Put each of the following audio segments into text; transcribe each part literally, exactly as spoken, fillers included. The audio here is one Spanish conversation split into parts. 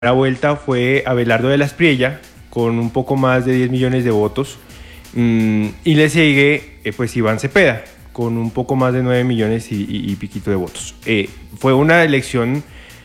La vuelta fue Abelardo de la Espriella con un poco más de diez millones de votos, mmm, y le sigue eh, pues Iván Cepeda con un poco más de nueve millones y, y, y piquito de votos. Eh, fue una elección,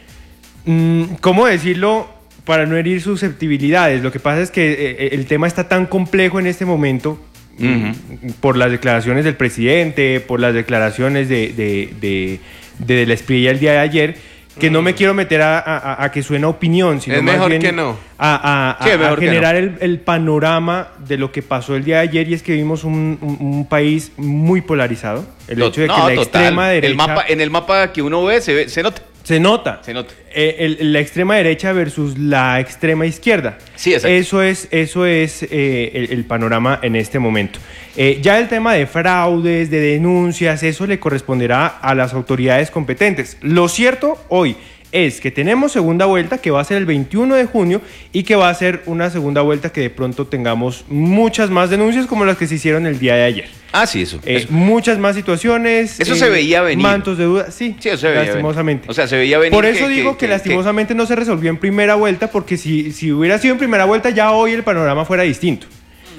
mmm, ¿cómo decirlo? Para no herir susceptibilidades. Lo que pasa es que eh, el tema está tan complejo en este momento, uh-huh. por las declaraciones del presidente, por las declaraciones de, de, de, de, de la Espriella el día de ayer, que no me quiero meter a, a, a que suene opinión, sino es más mejor bien que no. a, a, sí, a, a generar no. el, el panorama de lo que pasó el día de ayer, y es que vimos un, un, un país muy polarizado. El no, hecho de que no, la total. extrema derecha... El mapa, en el mapa que uno ve se, ve, se nota. Se nota. Se nota. Eh, el, la extrema derecha versus la extrema izquierda. Sí, exacto. Eso es, eso es eh, el, el panorama en este momento. Eh, ya el tema de fraudes, de denuncias, eso le corresponderá a las autoridades competentes. Lo cierto hoy es que tenemos segunda vuelta, que va a ser el veintiuno de junio, y que va a ser una segunda vuelta que de pronto tengamos muchas más denuncias como las que se hicieron el día de ayer. Ah, sí, eso. Eh, eso. Muchas más situaciones. Eso eh, se veía venir. Mantos de duda, sí, sí eso se veía lastimosamente. Venir. O sea, se veía venir. Por eso que, digo que, que, que lastimosamente que... no se resolvió en primera vuelta, porque si, si hubiera sido en primera vuelta, ya hoy el panorama fuera distinto.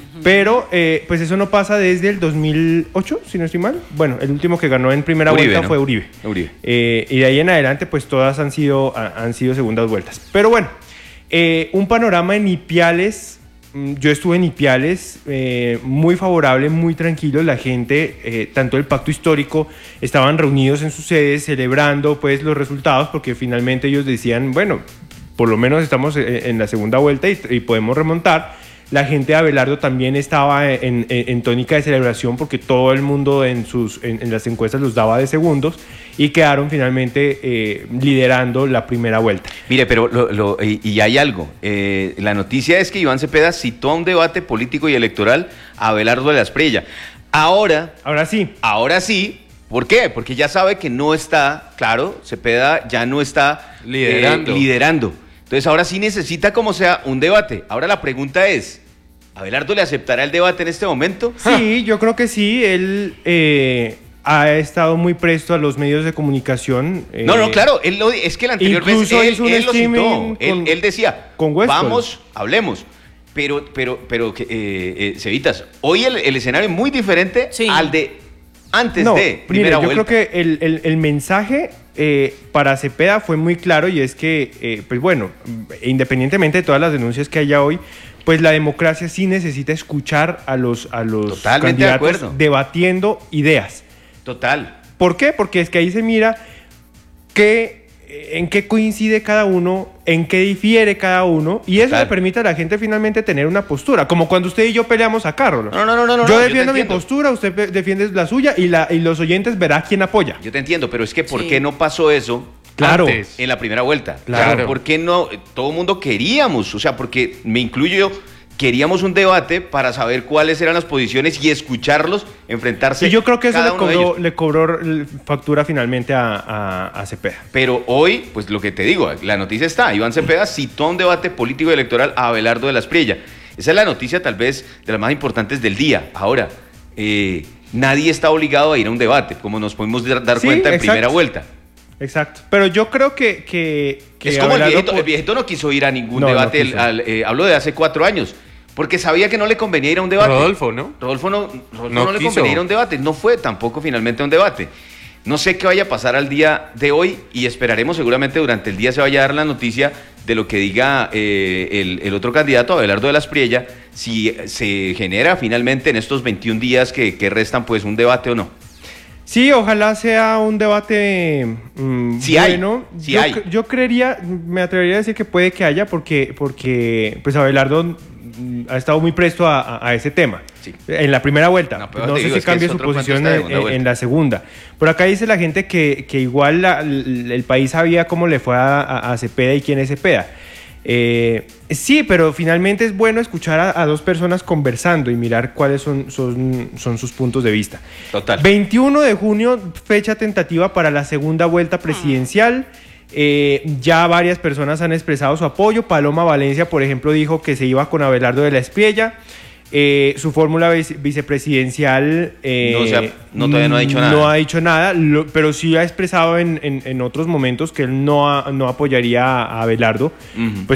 Pero, eh, pues eso no pasa desde el dos mil ocho, si no estoy mal. Bueno, el último que ganó en primera Uribe, vuelta ¿no? fue Uribe. Uribe. Eh, y de ahí en adelante, pues todas han sido, han sido segundas vueltas. Pero bueno, eh, un panorama en Ipiales. Yo estuve en Ipiales, eh, muy favorable, muy tranquilo. La gente, eh, tanto el Pacto Histórico, estaban reunidos en sus sedes celebrando pues los resultados, porque finalmente ellos decían, bueno, por lo menos estamos en la segunda vuelta y, y podemos remontar. La gente de Abelardo también estaba en, en, en tónica de celebración, porque todo el mundo en, sus, en, en las encuestas los daba de segundos, y quedaron finalmente eh, liderando la primera vuelta. Mire, pero lo, lo, y, y hay algo. Eh, la noticia es que Iván Cepeda citó a un debate político y electoral a Abelardo de la Espriella. Ahora... Ahora sí. Ahora sí. ¿Por qué? Porque ya sabe que no está, claro, Cepeda ya no está liderando. Eh, liderando. Entonces ahora sí necesita como sea un debate. Ahora la pregunta es, ¿Abelardo le aceptará el debate en este momento? Sí, yo creo que sí. Él eh, ha estado muy presto a los medios de comunicación. Eh, no, no, claro. Él lo, es que la anterior vez él, él, él lo citó. Con, él, él decía, con vamos, hablemos. Pero, pero, pero, eh, eh, Cevitas, hoy el, el escenario es muy diferente sí. al de antes no, de primera mire, vuelta. Yo creo que el, el, el mensaje... Eh, para Cepeda fue muy claro, y es que, eh, pues bueno, independientemente de todas las denuncias que haya hoy, pues la democracia sí necesita escuchar a los, a los candidatos de debatiendo ideas. Total. ¿Por qué? Porque es que ahí se mira que, en qué coincide cada uno, en qué difiere cada uno, y eso Total. le permite a la gente finalmente tener una postura, como cuando usted y yo peleamos acá, Rolo. No, no, no, no. Yo no, defiendo yo mi postura, usted defiende la suya, y, la, y los oyentes verán quién apoya. Yo te entiendo, pero es que ¿por sí. qué no pasó eso claro. antes, en la primera vuelta? Claro. Claro. ¿Por qué no? Todo el mundo queríamos, o sea, porque me incluyo yo, queríamos un debate para saber cuáles eran las posiciones y escucharlos, enfrentarse. Y yo creo que eso cada le cobró, le cobró factura finalmente a, a, a Cepeda. Pero hoy, pues lo que te digo, la noticia está. Iván Cepeda citó a un debate político y electoral a Abelardo de la Espriella. Esa es la noticia tal vez de las más importantes del día. Ahora, eh, nadie está obligado a ir a un debate, como nos podemos dar sí, cuenta en exacto. primera vuelta. Exacto. Pero yo creo que... que, que es como el viejito, por... el viejito no quiso ir a ningún no, debate, no al, al, eh, hablo de hace cuatro años. Porque sabía que no le convenía ir a un debate. Rodolfo, ¿no? Rodolfo no, Rodolfo no, no le quiso. convenía ir a un debate. No fue tampoco finalmente a un debate. No sé qué vaya a pasar al día de hoy, y esperaremos seguramente durante el día se vaya a dar la noticia de lo que diga eh, el, el otro candidato, Abelardo de la Espriella, si se genera finalmente en estos veintiún días que, que restan pues un debate o no. Sí, ojalá sea un debate mmm, sí bueno. Hay, sí yo, hay. yo creería, me atrevería a decir que puede que haya, porque, porque pues Abelardo ha estado muy presto a, a, a ese tema. Sí. En la primera vuelta. No, no sé digo, si cambia su posición en, en la segunda. Por acá dice la gente que, que igual la, el, el país sabía cómo le fue a, a, a Cepeda y quién es Cepeda. Eh, sí, pero finalmente es bueno escuchar a, a dos personas conversando y mirar cuáles son, son, son sus puntos de vista. Total. veintiuno de junio, fecha tentativa para la segunda vuelta presidencial. Eh, ya varias personas han expresado su apoyo. Paloma Valencia, por ejemplo, dijo que se iba con Abelardo de la Espriella. Eh, su fórmula vice- vicepresidencial eh, No, o sea, no, todavía no ha dicho nada. No ha dicho nada, lo- pero sí ha expresado en, en- en otros momentos que él no, ha- no apoyaría a Abelardo. Ujú. Pues